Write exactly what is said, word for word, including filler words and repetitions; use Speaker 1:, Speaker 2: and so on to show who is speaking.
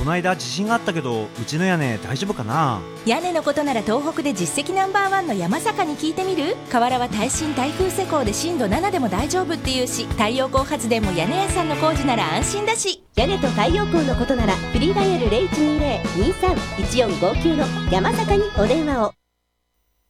Speaker 1: の間地震があったけど、うちの屋根大丈夫かな？
Speaker 2: 屋根のことなら東北で実績ナンバーワンの山坂に聞いてみる？瓦は耐震耐風施工で震度ななでも大丈夫っていうし、太陽光発電も屋根屋さんの工事なら安心だし。
Speaker 3: 屋根と太陽光のことならフリーダイヤルゼロいちにゼロ にさんいちよんごきゅうの山坂にお電話を。